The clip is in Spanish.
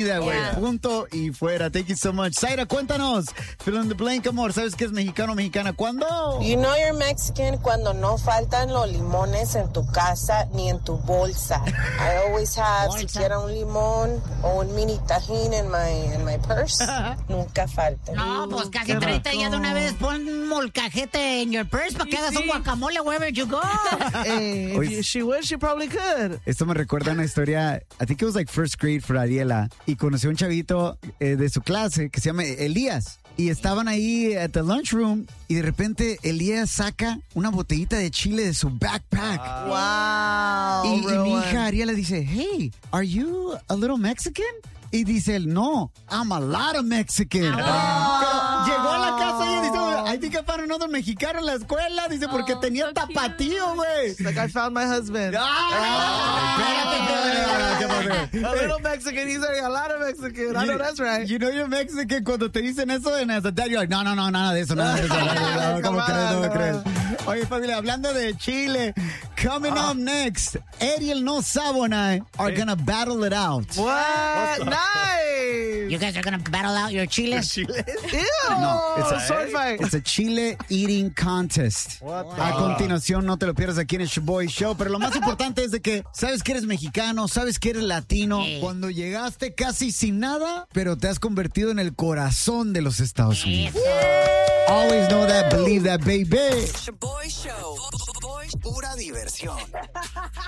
vida, güey. Yeah. Punto y fuera. Thank you so much. Zaira, cuéntanos. Fill in the blank, amor. ¿Sabes qué es mexicano o mexicana? ¿Cuándo? You know you're Mexican cuando no faltan los limones en tu casa ni en tu bolsa. I always have siquiera un limón o un mini tajín in my purse. Nunca falta. No, pues casi ahorita ya de una vez pon un molcajete en your purse para que hagas un guacamole wherever you go. Hey, if she wished, she probably could. Esto me recuerda a una historia, I think it was like first grade for Ariela, y conoció a un chavito de su clase que se llama Elías. Y estaban ahí at the lunchroom y de repente Elías saca una botellita de chile de su backpack. Wow. Y mi hija Ariela dice, hey, are you a little Mexican? Y dice él, no, I'm a lot of Mexican. Pero llegó a la casa y dice, I think I found another mexicano en la escuela. Dice, porque tenía tapatío, güey. Like, I found my husband. Espérate. A little Mexican, he's a lot of Mexican. I know that's right. You know you're Mexican cuando te dicen eso and as a dad, you're like, no, nada de eso, nada de eso. No, ¿cómo crees? No me crees. Oye, familia, hablando de Chile, coming up next, Ariel No Sabo and I are gonna battle it out. What? Nice. You guys are gonna battle out your chiles? Ew. No, it's a sword fight. It's a Chile eating contest. A continuación, no te lo pierdas aquí en el Shoboy Show. Pero lo más importante es de que sabes que eres mexicano, sabes que eres latino. Cuando llegaste casi sin nada, pero te has convertido en el corazón de los Estados Unidos. Always know that, believe that, baby. Shoboy Show. Pura diversión.